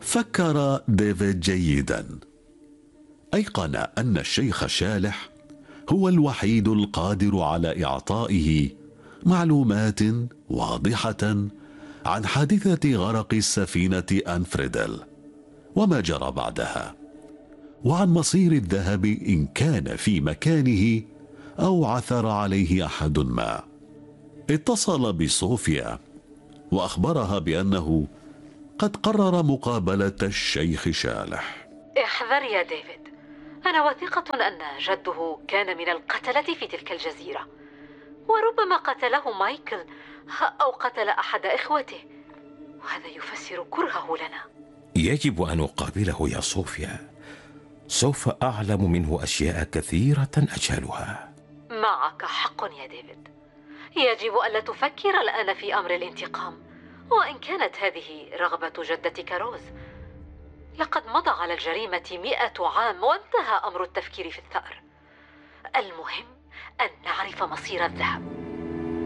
فكر ديفيد جيدا. أيقن أن الشيخ شالح هو الوحيد القادر على إعطائه معلومات واضحة عن حادثة غرق السفينة أنفريدل وما جرى بعدها، وعن مصير الذهب إن كان في مكانه أو عثر عليه أحد ما. اتصل بصوفيا وأخبرها بأنه قد قرر مقابلة الشيخ شالح. احذر يا ديفيد، أنا واثقة أن جده كان من القتلة في تلك الجزيرة، وربما قتله مايكل أو قتل أحد إخوته، وهذا يفسر كرهه لنا. يجب أن أقابله يا صوفيا، سوف أعلم منه أشياء كثيرة أجهلها. معك حق يا ديفيد، يجب ألا تفكر الآن في أمر الانتقام، وإن كانت هذه رغبة جدتك روز. لقد مضى على الجريمة 100 عام وانتهى أمر التفكير في الثأر. المهم أن نعرف مصير الذهب.